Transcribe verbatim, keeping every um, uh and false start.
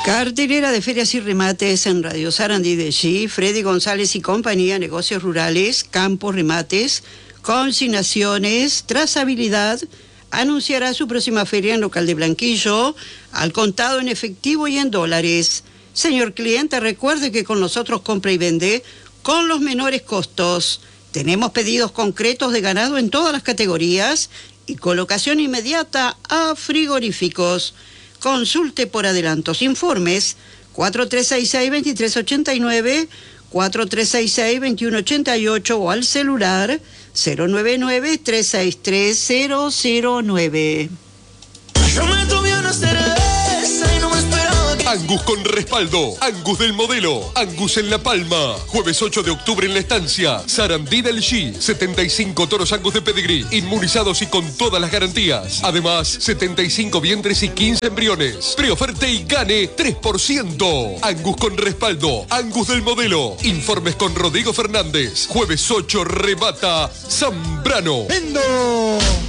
Cartelera de ferias y remates en Radio Sarandí de G. Freddy González y compañía, negocios rurales, campos, remates, consignaciones, trazabilidad. Anunciará su próxima feria en local de Blanquillo, al contado en efectivo y en dólares. Señor cliente, recuerde que con nosotros compra y vende con los menores costos. Tenemos pedidos concretos de ganado en todas las categorías y colocación inmediata a frigoríficos. Consulte por adelantos. Informes cuatro tres seis seis, dos tres ocho nueve, cuatro tres seis seis, dos uno ocho ocho o al celular cero nueve nueve, tres seis tres, cero cero nueve. Yo me tomé una cerveza y no me esperaba que... Angus con respaldo, Angus del modelo, Angus en La Palma. Jueves ocho de octubre en La Estancia, Sarandí del G. setenta y cinco toros Angus de pedigrí, inmunizados y con todas las garantías. Además, setenta y cinco vientres y quince embriones. Preoferta y gane tres por ciento. Angus con respaldo, Angus del modelo. Informes con Rodrigo Fernández. Jueves ocho remata Zambrano. ¡Vendo!